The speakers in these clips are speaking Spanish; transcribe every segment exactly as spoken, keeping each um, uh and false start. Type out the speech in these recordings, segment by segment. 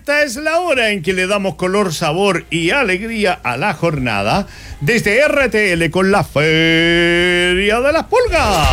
esta es la hora en que le damos color, sabor y alegría a la jornada desde R T L con la Feria de las Pulgas.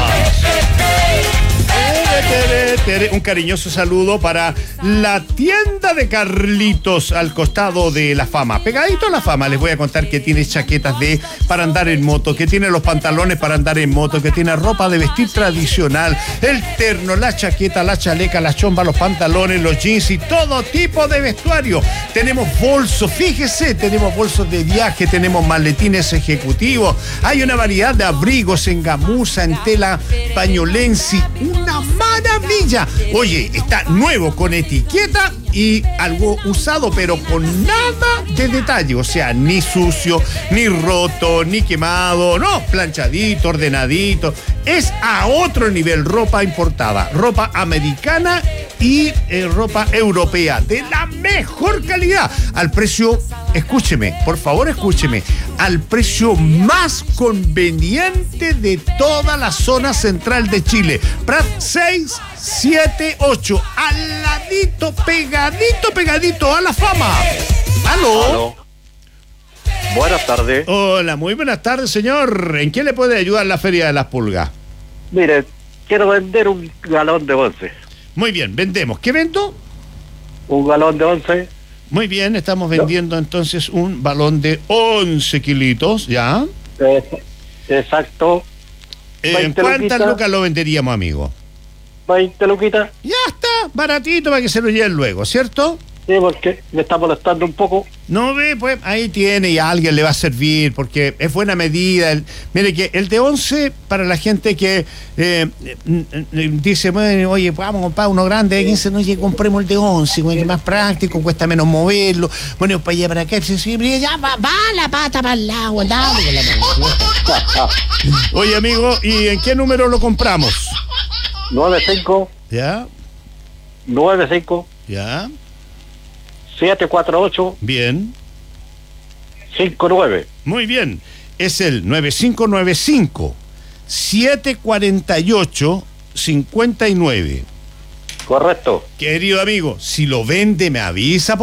Un cariñoso saludo para la tienda de Carlitos al costado de La Fama. Pegadito a La Fama les voy a contar que tiene chaquetas de para andar en moto, que tiene los pantalones para andar en moto, que tiene ropa de vestir tradicional, el terno, la chaqueta, la chaleca, la chomba, los pantalones, los jeans y todo tipo de vestuario. Tenemos bolsos, fíjese, tenemos bolsos de viaje, tenemos maletines ejecutivos, hay una variedad de abrigos en gamuza, en tela pañolensi, una maravilla. Oye, está nuevo con etiqueta y algo usado, pero con nada de detalle, o sea, ni sucio, ni roto, ni quemado, no, planchadito, ordenadito. Es a otro nivel, ropa importada, ropa americana y eh, ropa europea de la mejor calidad, al precio, escúcheme, por favor escúcheme, al precio más conveniente de toda la zona central de Chile. Prat seis siete ocho, al ladito, pegadito, pegadito a La Fama. ¿Aló? ¿Aló? Buenas tardes. Hola, muy buenas tardes, señor. ¿En qué le puede ayudar la Feria de las Pulgas? Mire, quiero vender un galón de once. Muy bien, vendemos. ¿Qué vendo? Un galón de once. Muy bien, estamos vendiendo no. entonces un balón de once kilitos, ¿ya? Eh, exacto. ¿En cuántas lucas lo venderíamos, amigo? veinte luquitas. Ya está, baratito para que se lo lleven luego, ¿cierto? Sí, porque me está molestando un poco. No ve, pues ahí tiene y a alguien le va a servir porque es buena medida. El, mire que el de once para la gente que eh, dice, bueno, oye, vamos a comprar uno grande de quince, no, oye, compremos el de once, bueno, que es más práctico, cuesta menos moverlo, bueno, para allá, para acá, ya va, va la pata para el lado, andamos con la mano. Oye, amigo, ¿y en qué número lo compramos? nueve cinco. ¿Ya? nueve cinco. ¿Ya? siete cuatro ocho. Bien. cinco nueve. Muy bien. Es el nueve cinco nueve cinco siete cuatro ocho cinco nueve. Correcto. Querido amigo, si lo vende me avisa.